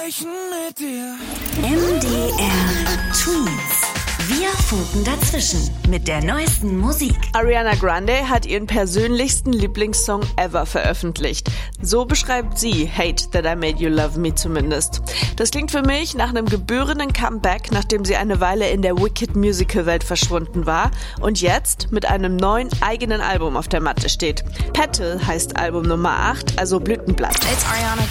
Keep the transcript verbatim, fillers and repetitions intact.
sprechen mit dir. M D R Tweets. Wir funken dazwischen mit der neuesten Musik. Ariana Grande hat ihren persönlichsten Lieblingssong ever veröffentlicht. So beschreibt sie Hate That I Made You Love Me zumindest. Das klingt für mich nach einem gebührenden Comeback, nachdem sie eine Weile in der Wicked-Musical-Welt verschwunden war und jetzt mit einem neuen eigenen Album auf der Matte steht. Petal heißt Album Nummer acht, also Blütenblatt. It's Ariana